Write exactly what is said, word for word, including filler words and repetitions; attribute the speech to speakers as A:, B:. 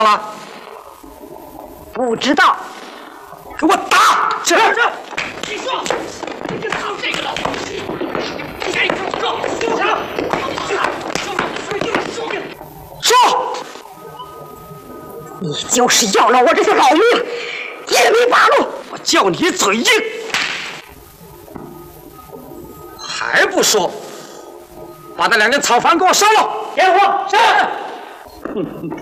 A: 了？
B: 不知道。
A: 给我打！这这，
C: 你说，你就操这个了。谁说说说
A: 说，
B: 你就是要了我这条老命，也没罢了。
A: 我叫你嘴硬，还不说？把那两根草房给我烧了！
C: 点火！是。